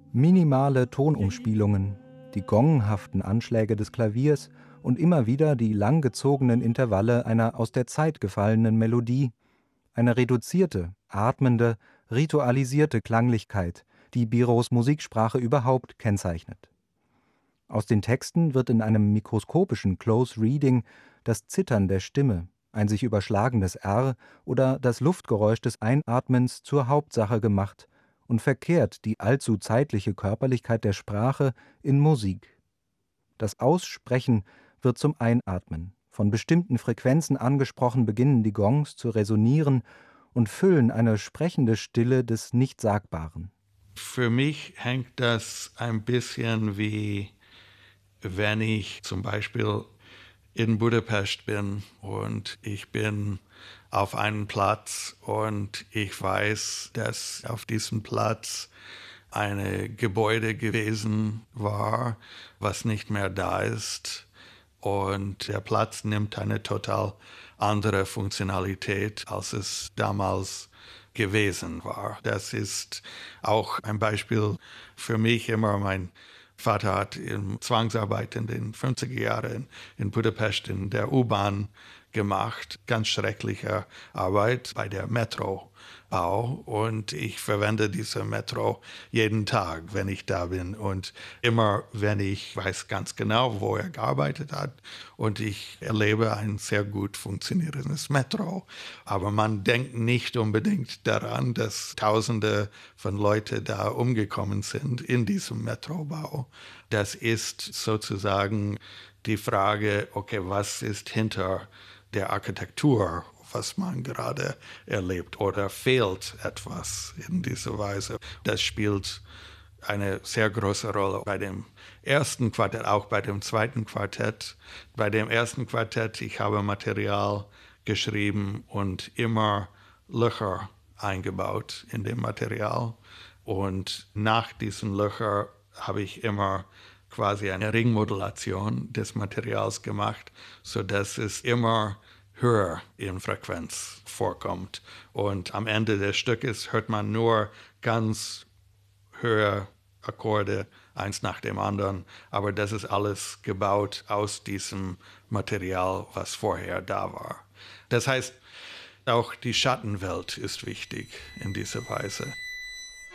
Minimale Tonumspielungen, die gonghaften Anschläge des Klaviers und immer wieder die langgezogenen Intervalle einer aus der Zeit gefallenen Melodie, eine reduzierte, atmende, ritualisierte Klanglichkeit, die Biros Musiksprache überhaupt kennzeichnet. Aus den Texten wird in einem mikroskopischen Close Reading das Zittern der Stimme, ein sich überschlagendes R oder das Luftgeräusch des Einatmens zur Hauptsache gemacht und verkehrt die allzu zeitliche Körperlichkeit der Sprache in Musik. Das Aussprechen wird zum Einatmen. Von bestimmten Frequenzen angesprochen beginnen die Gongs zu resonieren und füllen eine sprechende Stille des Nichtsagbaren. Für mich hängt das ein bisschen wie, wenn ich zum Beispiel in Budapest bin und ich bin auf einem Platz und ich weiß, dass auf diesem Platz ein Gebäude gewesen war, was nicht mehr da ist. Und der Platz nimmt eine total andere Funktionalität, als es damals gewesen war. Das ist auch ein Beispiel für mich immer. Mein Vater hat in Zwangsarbeit in den 50er Jahren in Budapest in der U-Bahn gemacht. Ganz schreckliche Arbeit bei der Metrobau. Und ich verwende diese Metro jeden Tag, wenn ich da bin. Und immer, wenn ich weiß ganz genau, wo er gearbeitet hat. Und ich erlebe ein sehr gut funktionierendes Metro. Aber man denkt nicht unbedingt daran, dass Tausende von Leuten da umgekommen sind in diesem Metrobau. Das ist sozusagen die Frage, okay, was ist hinter der Architektur, was man gerade erlebt, oder fehlt etwas in dieser Weise? Das spielt eine sehr große Rolle bei dem ersten Quartett, auch bei dem zweiten Quartett. Bei dem ersten Quartett, ich habe Material geschrieben und immer Löcher eingebaut in dem Material. Und nach diesen Löchern habe ich immer quasi eine Ringmodulation des Materials gemacht, sodass es immer höher in Frequenz vorkommt. Und am Ende des Stückes hört man nur ganz höhere Akkorde, eins nach dem anderen. Aber das ist alles gebaut aus diesem Material, was vorher da war. Das heißt, auch die Schattenwelt ist wichtig in dieser Weise.